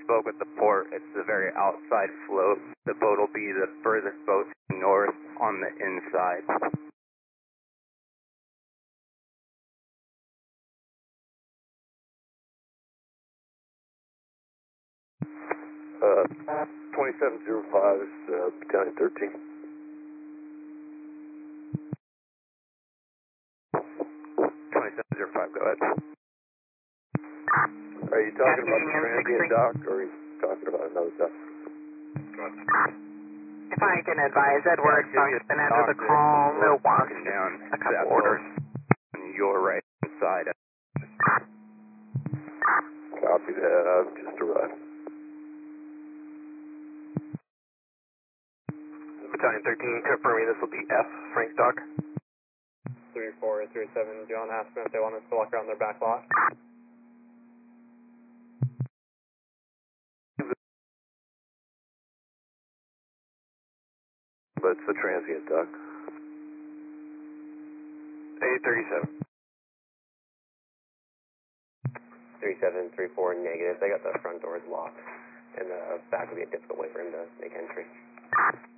spoke with the port. It's the very outside float. The boat will be the furthest boat north on the inside. 2705 is Battalion 13. 2705, go ahead. Are you talking about the transient dock, or are you talking about another dock? If I can advise, Edward, function under the call, no walks, Down a couple orders. On your right side. Copy that, I've just arrived. Battalion 13, confirming this will be F, Frank Dock. 3437, John asked them if they want us to walk around their back lot. But it's the transient dock. A37. 3734 negative. They got the front doors locked, and the back would be a difficult way for him to make entry.